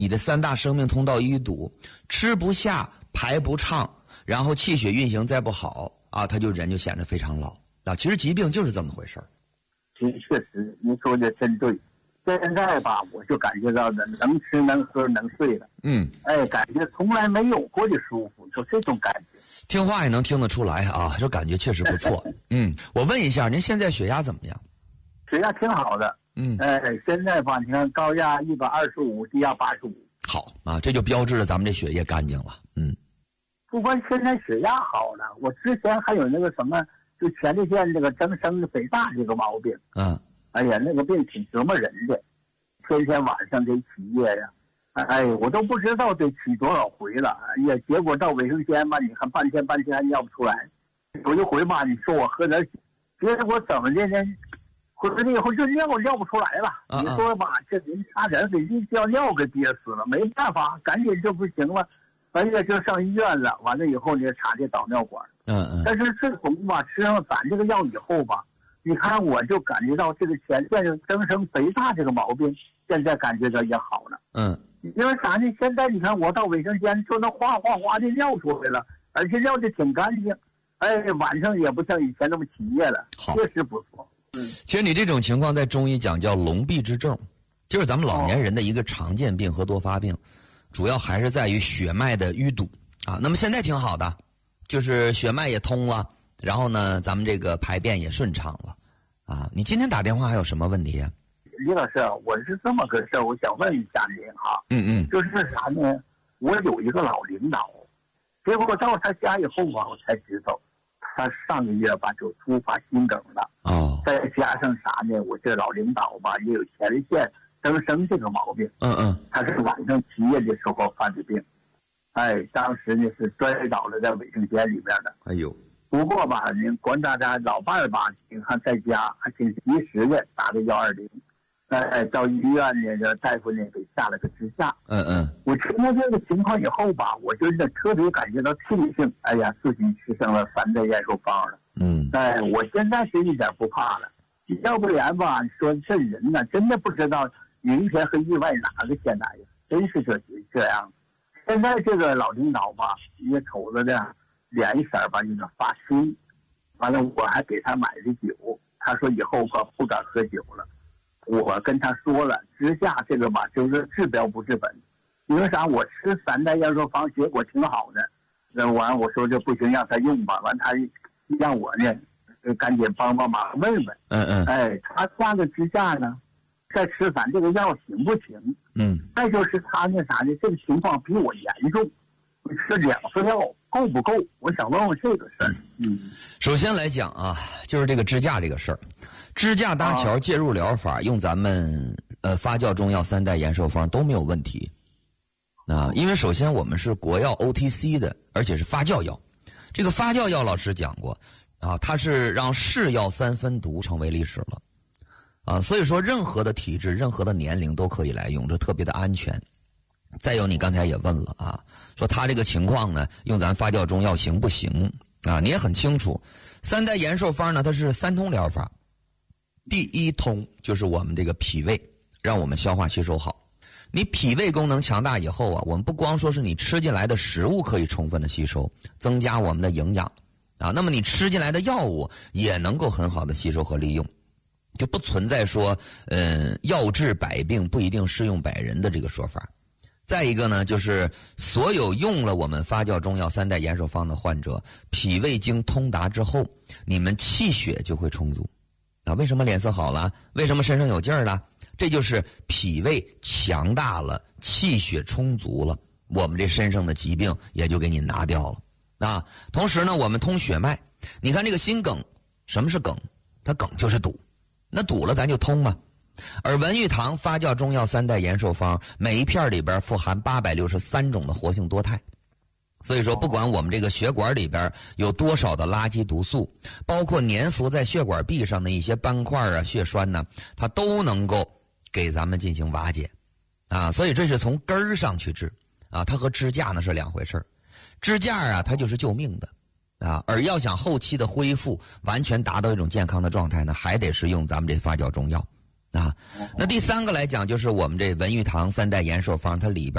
你的3大生命通道淤堵，吃不下排不畅，然后气血运行再不好啊，他人就显得非常老啊。其实疾病就是这么回事儿。 确实你说的真对。现在吧，我就感觉到能吃能喝能睡了。感觉从来没有过的舒服，就这种感觉。 听话也能听得出来啊，就感觉确实不错。我问一下，您现在血压怎么样？ 血压挺好的。现在吧，你看高压125，低压85。 好啊，这就标志着咱们这血液干净了。 不光现在血压好了，我之前还有那个什么，就前列腺这个增生肥大这个毛病。哎呀，那个病挺折磨人的，天天晚上得起夜呀。我都不知道得起多少回了。结果到卫生间吧，你看半天还尿不出来。有一回吧，你说我喝点酒，结果怎么的呢？回来以后就尿不出来了。你说吧，这人差点给叫尿给憋死了，没办法，赶紧就不行了，就上医院了。完了以后呢，插这导尿管。但是自从吧吃上咱这个药以后吧，你看我就感觉到这个前列腺增生肥大这个毛病，现在感觉到也好了。因为啥呢？现在你看我到卫生间就能哗的尿出来了，而且尿的挺干净。晚上也不像以前那么起夜了，确实不错。 其实你这种情况在中医讲叫龙臂之症，就是咱们老年人的一个常见病和多发病，主要还是在于血脉的淤堵啊。那么现在挺好的，就是血脉也通了，然后呢，咱们这个排便也顺畅了啊。你今天打电话还有什么问题啊？ 李老师，我是这么个事儿，我想问一下您哈。就是啥呢？我有一个老领导，结果到他家以后吧，我才知道，他上个月吧就突发心梗了。再加上啥呢？我这老领导吧也有前列腺增生这个毛病。他是晚上起夜的时候犯的病。当时呢是摔倒了在卫生间里面的。不过吧，您管大家老伴儿吧，你看在家还挺及时的打的120。到医院呢，这大夫呢给下了个支架。我听到这个情况以后吧，我真的特别感觉到庆幸。自己吃上了3代延寿方了。我现在是一点不怕了。要不然吧，说这人呢，真的不知道明天和意外哪个先来呀，真是这样。现在这个老领导吧，也瞅着的脸色吧有点发青。完了，我还给他买的酒，他说以后可不敢喝酒了。我跟他说了，支架这个吧，就是治标不治本。因为啥？我吃3代延寿方，结果挺好的。完，我说这不行，让他用吧。完，他让我呢，赶紧帮忙问问。他下个支架呢，再吃咱这个药行不行？再就是他那啥呢，这个情况比我严重，吃2副药够不够？我想问问这个事儿。 首先来讲啊，就是这个支架这个事儿。支架搭桥介入疗法用咱们发酵中药3代延寿方都没有问题啊，因为首先我们是国药 OTC 的，而且是发酵药。这个发酵药老师讲过啊，它是让是药3分毒成为历史了啊，所以说任何的体质、任何的年龄都可以来用，这特别的安全。再有，你刚才也问了啊，说他这个情况呢，用咱发酵中药行不行啊？你也很清楚，3代延寿方呢，它是3通疗法。第1通就是我们这个脾胃，让我们消化吸收好。你脾胃功能强大以后啊，我们不光说是你吃进来的食物可以充分的吸收，增加我们的营养啊，那么你吃进来的药物也能够很好的吸收和利用，就不存在说药治百病不一定适用百人的这个说法。再一个呢，就是所有用了我们发酵中药3代延寿方的患者，脾胃经通达之后，你们气血就会充足。为什么脸色好了？为什么身上有劲儿了？这就是脾胃强大了，气血充足了，我们这身上的疾病也就给你拿掉了啊。同时呢，我们通血脉，你看这个心梗，什么是梗？它梗就是堵，那堵了咱就通嘛。而文玉堂发酵中药3代延寿方，每一片里边富含863种的活性多肽。所以说，不管我们这个血管里边有多少的垃圾毒素，包括粘附在血管壁上的一些斑块啊、血栓呢，它都能够给咱们进行瓦解啊。所以这是从根儿上去治啊，它和支架呢是2回事儿。支架啊，它就是救命的啊，而要想后期的恢复，完全达到一种健康的状态呢，还得是用咱们这发酵中药啊。那第3个来讲，就是我们这文玉堂3代延寿方，它里边